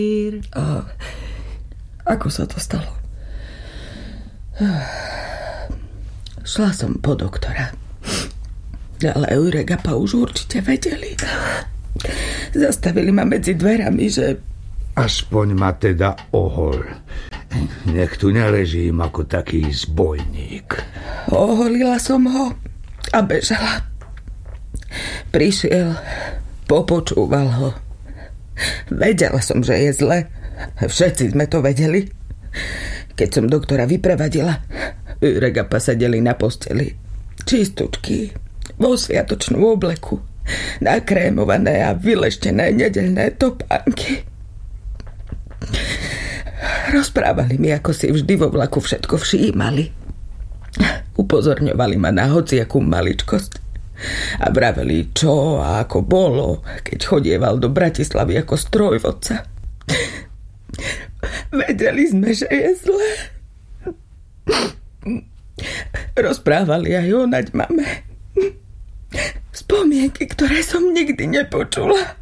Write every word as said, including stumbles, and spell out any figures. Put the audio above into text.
A ako sa to stalo? Šla som po doktora. Ale Eurek a Pa už určite vedeli. Zastavili ma medzi dverami, že... Aspoň ma teda ohol. Nech tu neležím ako taký zbojník. Oholila som ho a bežala. Prišiel, popočúval ho. Vedela som, že je zle. Všetci sme to vedeli. Keď som doktora vyprevadila, Eurek a Pa sedeli na posteli. Čistučky, vo sviatočnú obleku, nakrémované a vyleštené nedeľné topánky. Rozprávali mi, ako si vždy vo vlaku všetko všímali. Upozorňovali ma na hociakú maličkosť a vraveli, čo a ako bolo, keď chodieval do Bratislavy ako strojvodca. Vedeli sme, že je zle. Rozprávali aj o naď mame. Spomienky, ktoré som nikdy nepočula.